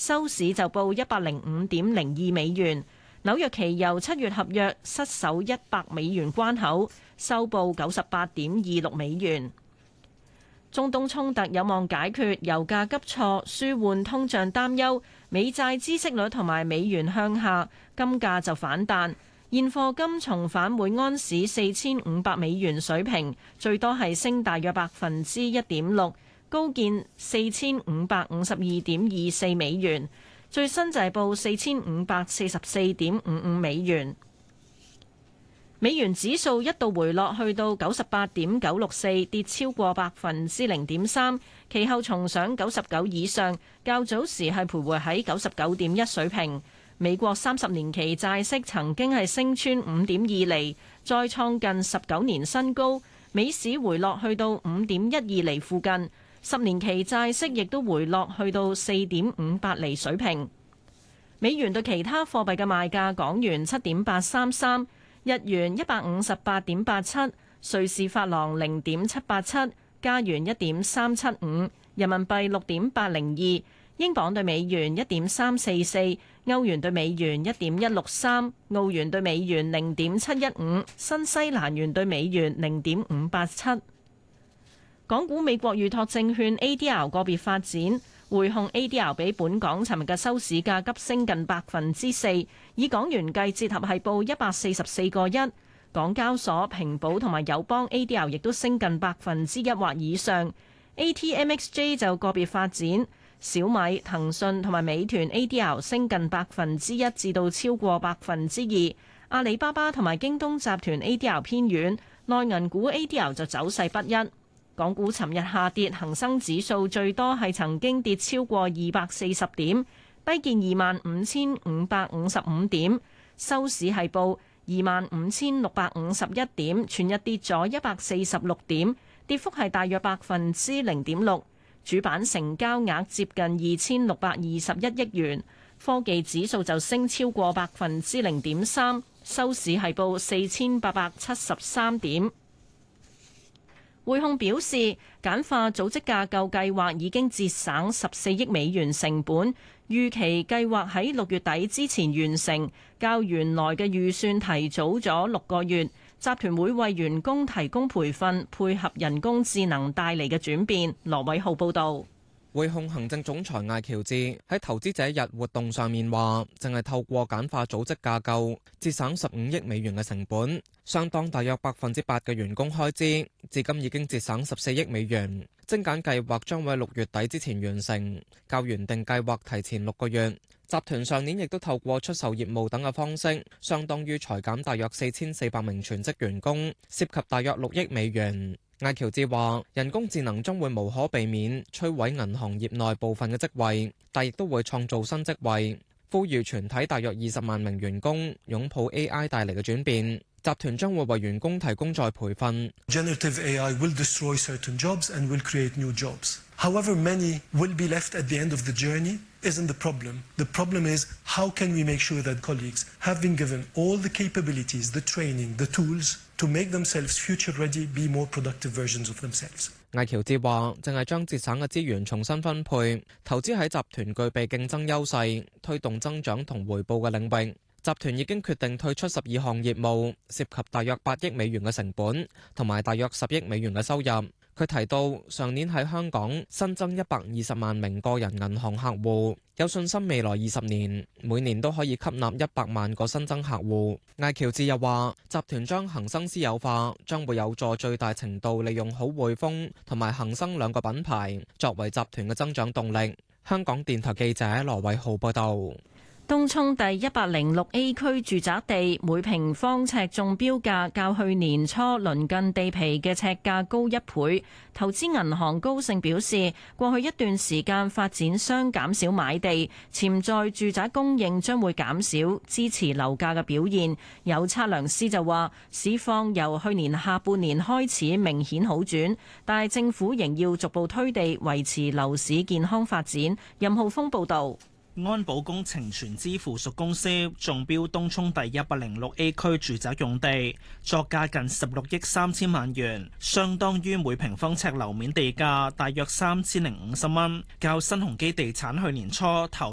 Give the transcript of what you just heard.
收市就報105.02美元。紐約期油7月合約失守100美元關口，收報98.26美元。中東衝突有望解決，油價急挫，舒緩通脹擔憂，美債孳息率同埋美元向下，金價就反彈。現貨金重返每盎司4500美元水平，最多係升大約1.6%，高見4552.24美元，最新就係報4544.55美元。美元指數一度回落去到98.964，跌超過0.3%，其後重上99以上，較早時係徘徊喺99.1水平。美國30年期債息曾經係升穿5.2厘，再創近19年新高。美市回落去到5.12厘附近，10年期債息亦都回落去到4.58厘水平。美元對其他貨幣嘅賣價：港元7.833，日元158.87，瑞士法郎0.787，加元1.375，人民幣6.802。英鎊對美元1.344，歐元對美元1.163，澳元對美元0.715，新西蘭元對美元0.587。港股美國預託證券 ADR 個別發展，匯控 ADR 比本港尋日嘅收市價急升近4%，以港元計折合係報144個一。港交所、平保同埋友邦 ADR 亦都升近1%或以上。ATMXJ 就個別發展。小米、騰訊同埋美團 ADR 升近1%至到超過2%，阿里巴巴同埋京東集團 ADR 偏軟，內銀股 ADR 就走勢不一。港股尋日下跌，恒生指數最多係曾經跌超過240點，低見25,555點，收市係報25,651點，全日跌咗146點，跌幅係大約0.6%。主板成交額接近2621億元，科技指數就升超過0.3%，收市係報4873點。匯控表示，簡化組織架構計劃已經節省14億美元成本，預期計劃喺6月底之前完成，較原來嘅預算提早咗6個月。集團會為員工提供培訓，配合人工智能帶嚟嘅轉變。羅偉浩報導。 匯控行政總裁艾喬治喺投資者日活動上面話，淨係透過簡化組織架構，節省15億美元嘅成本，相當大約8%嘅員工開支，至今已經節省14億美元。精簡計劃將會喺6月底之前完成，較原定計劃提前6個月。集團上年亦都透過出售業務等嘅方式，相當於裁減大約4400名全職員工，涉及大約6億美元。艾喬治話：人工智能將會無可避免摧毀銀行業內部分嘅職位，但亦都會創造新職位。呼籲全體大約20萬名員工擁抱 AI 帶嚟嘅轉變。集團將會為員工提供再培訓。 Generative AI will destroy certain jobs and will create new jobs. However many will be left at the end of the journey isn't the problem. The problem is how can we make sure that colleagues have been given all the capabilities, the training, the tools to make themselves future ready, be more productive versions of themselves. 艾喬治話：淨係將節省嘅資源重新分配，投資喺集團具備競爭優勢、推動增長同回報嘅領域。集團已經決定退出12項業務，涉及大約8億美元嘅成本，同埋大約10億美元嘅收入。佢提到，上年喺香港新增120萬名個人銀行客戶，有信心未來20年每年都可以吸納100萬個新增客戶。艾喬治又話，集團將恒生私有化，將會有助最大程度利用好匯豐同埋恒生兩個品牌，作為集團嘅增長動力。香港電台記者羅偉浩報道。 東涌第106A 區住宅地每平方尺中標價較去年初鄰近地皮嘅尺價高1倍。投資銀行高盛表示，過去一段時間發展商減少買地，潛在住宅供應將會減少，支持樓價嘅表現。有測量師就話，市況由去年下半年開始明顯好轉，但係政府仍要逐步推地，維持樓市健康發展。任浩峰報導。 安保工程全資附屬公司中標東涌第106A 區住宅用地，作價近16億3千萬元，相當於每平方尺樓面地價大約3050蚊，較新鴻基地產去年初投